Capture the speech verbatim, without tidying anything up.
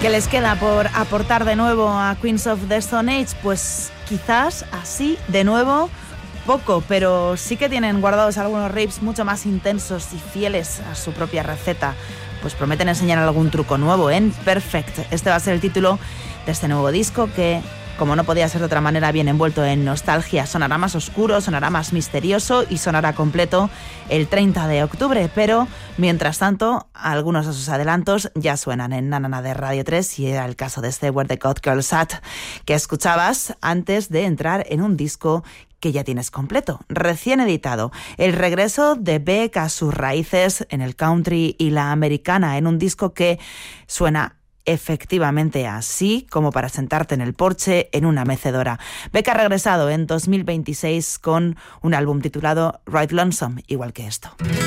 ¿Qué les queda por aportar de nuevo a Queens of the Stone Age? Pues quizás así, de nuevo, poco, pero sí que tienen guardados algunos riffs mucho más intensos y fieles a su propia receta. Pues prometen enseñar algún truco nuevo en Perfect. Este va a ser el título de este nuevo disco que, como no podía ser de otra manera, viene envuelto en nostalgia. Sonará más oscuro, sonará más misterioso y sonará completo el treinta de octubre. Pero, mientras tanto, algunos de sus adelantos ya suenan en Nanana de Radio tres, y era el caso de este Where the God Girl Sat, que escuchabas antes de entrar en un disco que ya tienes completo, recién editado. El regreso de Beck a sus raíces en el country y la americana, en un disco que suena efectivamente así, como para sentarte en el porche en una mecedora. Beck ha regresado en dos mil veintiséis con un álbum titulado Right Lonesome, igual que esto.